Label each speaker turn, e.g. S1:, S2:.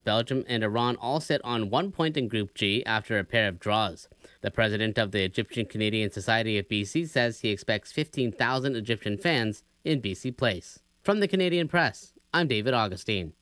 S1: Belgium and Iran all sit on 1 point in Group G after a pair of draws. The president of the Egyptian Canadian Society of BC says he expects 15,000 Egyptian fans in BC Place. From the Canadian Press, I'm David Augustine.